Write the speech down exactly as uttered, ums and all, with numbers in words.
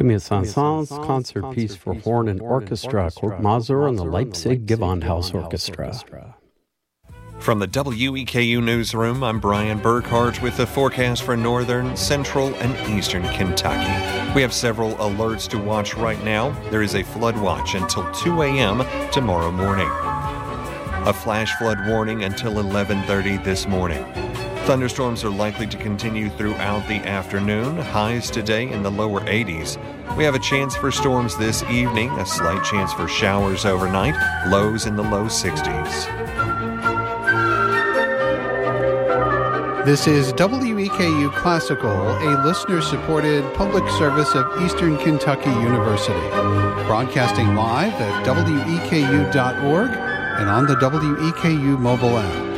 Give me a Saint-Saëns concert piece for horn and orchestra, Kurt Masur and the Leipzig Gewandhaus Orchestra. From the W E K U Newsroom, I'm Brian Burkhart with the forecast for northern, central, and eastern Kentucky. We have several alerts to watch right now. There is a flood watch until two a.m. tomorrow morning. A flash flood warning until eleven thirty this morning. Thunderstorms are likely to continue throughout the afternoon. Highs today in the lower eighties. We have a chance for storms this evening, a slight chance for showers overnight, lows in the low sixties. This is W E K U Classical, a listener-supported public service of Eastern Kentucky University, broadcasting live at W E K U dot org and on the W E K U mobile app.